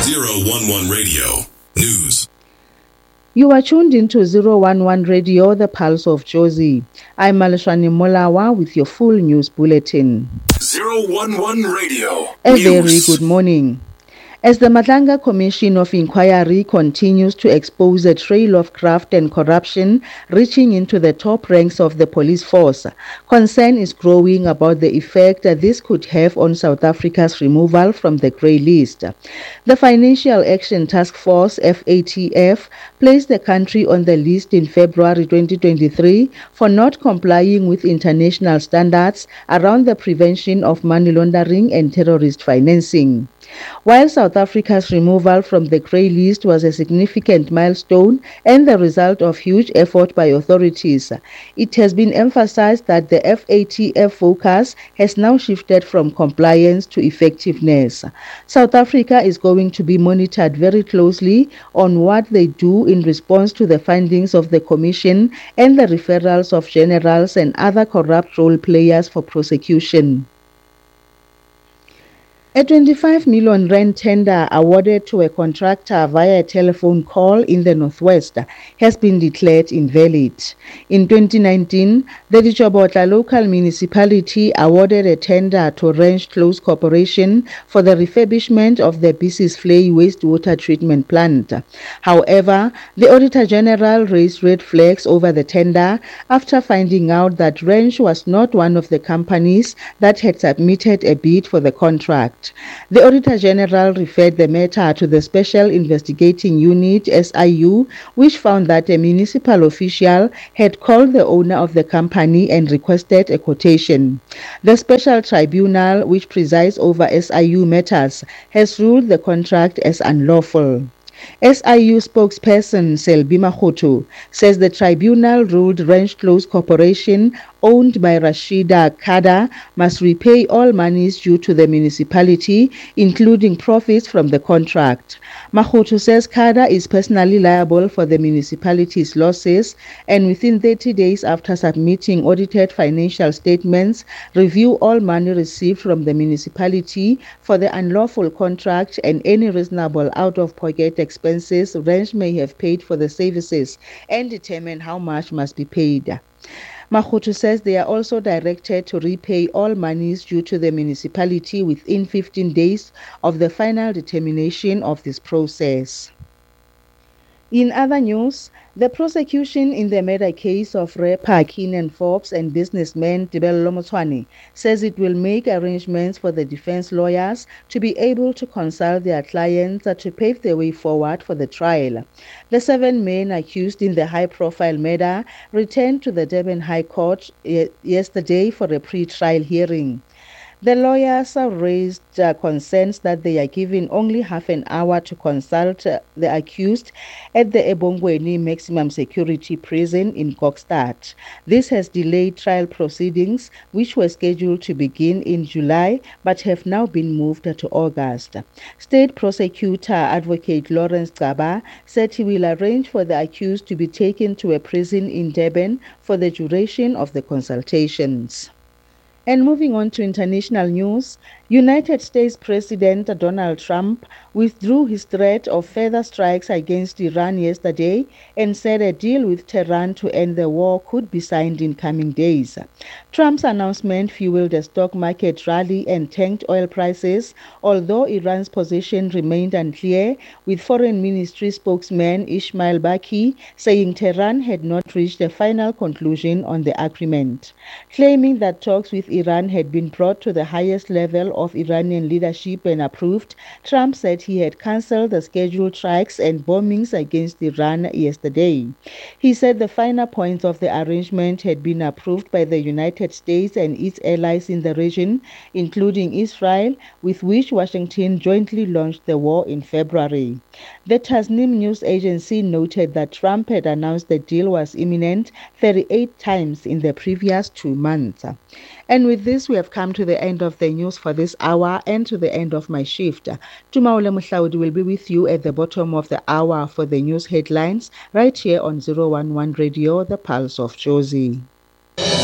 011 Radio News. You are tuned into 011 Radio, the Pulse of Jozi. I'm Malashani Molawa with your full news bulletin. 011 Radio A News. very good morning. As the Madlanga Commission of Inquiry continues to expose a trail of graft and corruption reaching into the top ranks of the police force, concern is growing about the effect that this could have on South Africa's removal from the grey list. The Financial Action Task Force, FATF, placed the country on the list in February 2023 for not complying with international standards around the prevention of money laundering and terrorist financing. While South Africa's removal from the grey list was a significant milestone and the result of huge effort by authorities, it has been emphasized that the FATF focus has now shifted from compliance to effectiveness. South Africa is going to be monitored very closely on what they do in response to the findings of the Commission and the referrals of generals and other corrupt role players for prosecution. A 25 million rand tender awarded to a contractor via a telephone call in the Northwest has been declared invalid. In 2019, the Ditjobotla local municipality awarded a tender to Range Close Corporation for the refurbishment of the Bisisvlei wastewater treatment plant. However, the Auditor General raised red flags over the tender after finding out that Range was not one of the companies that had submitted a bid for the contract. The Auditor General referred the matter to the Special Investigating Unit SIU, which found that a municipal official had called the owner of the company and requested a quotation. The Special Tribunal, which presides over SIU matters, has ruled the contract as unlawful. SIU spokesperson Selby Makgoto says the tribunal ruled Range Close Corporation, owned by Rashida Kada, must repay all monies due to the municipality, including profits from the contract. Makgoto says Kada is personally liable for the municipality's losses and within 30 days after submitting audited financial statements, review all money received from the municipality for the unlawful contract and any reasonable out-of-pocket expenses Range may have paid for the services and determine how much must be paid. Makgoto says they are also directed to repay all monies due to the municipality within 15 days of the final determination of this process. In other news, the prosecution in the murder case of rapper Keenan Forbes and businessman Tebello Motshwane says it will make arrangements for the defense lawyers to be able to consult their clients to pave the way forward for the trial. The 7 men accused in the high-profile murder returned to the Durban High Court yesterday for a pre-trial hearing. The lawyers raised concerns that they are given only half an hour to consult the accused at the eBongweni Maximum Security Prison in Kokstad. This has delayed trial proceedings, which were scheduled to begin in July but have now been moved to August. State Prosecutor Advocate Lawrence Gaba said he will arrange for the accused to be taken to a prison in Durban for the duration of the consultations. And moving on to international news, United States President Donald Trump withdrew his threat of further strikes against Iran yesterday and said a deal with Tehran to end the war could be signed in coming days. Trump's announcement fueled a stock market rally and tanked oil prices, although Iran's position remained unclear, with Foreign Ministry spokesman Ismail Baqi saying Tehran had not reached a final conclusion on the agreement. Claiming that talks with Iran had been brought to the highest level of Iranian leadership and approved, Trump said he had cancelled the scheduled strikes and bombings against Iran yesterday. He said the finer points of the arrangement had been approved by the United States and its allies in the region, including Israel, with which Washington jointly launched the war in February. The Tasnim news agency noted that Trump had announced the deal was imminent 38 times in the previous 2 months. And with this, we have come to the end of the news for this hour and to the end of my shift. Tumaole Mohlaudi will be with you at the bottom of the hour for the news headlines right here on 011 Radio, the Pulse of Jozi.